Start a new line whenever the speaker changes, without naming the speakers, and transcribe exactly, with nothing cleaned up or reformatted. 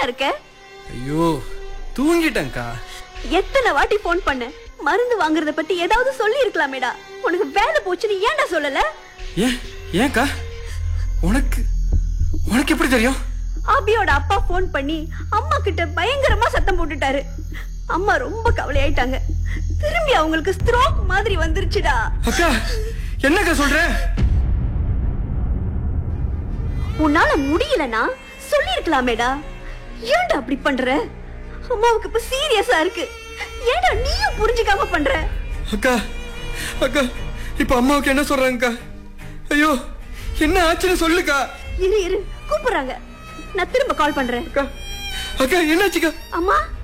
இருக்க?
ஐயோ தூங்கிட்டேன்க்கா.
எத்தனை வாட்டி போன் பண்ண? மருந்து வாங்குறத பத்தி ஏதாவது சொல்லி இருக்கலாமேடா. உனக்கு வேலை போச்சுன்னு ஏன்டா சொல்லல?
ஏன் ஏன்க்கா? உனக்கு உனக்கு எப்படி தெரியும்?
ஆபியோட அப்பா போன் பண்ணி அம்மா கிட்ட பயங்கரமா சத்தம் போட்டுட்டாரு. அம்மா ரொம்ப கவலையாயிட்டாங்க. திரும்பி அவங்களுக்கு ஸ்ட்ரோக் மாதிரி வந்துருச்சுடா.
அக்கா என்னக்கா சொல்ற?
உன்னால முடியலனா சொல்லி இருக்கலாமேடா. ஏன்டா அப்படி பண்ற? அம்மாவுக்கு இப்ப சீரியஸா இருக்கு. ஏன்டா நீயும் புரிஞ்சுக்காம பண்ற?
அக்கா அக்கா இப்ப அம்மாவுக்கு என்ன சொல்றாங்கக்கா? ஐயோ என்ன ஆச்சுன்னு சொல்லுக்கா.
இரு இரு கூப்பிடுறாங்க. நான் திரும்ப கால் பண்றேன்.
அக்கா அக்கா என்னாச்சுக்கா?
அம்மா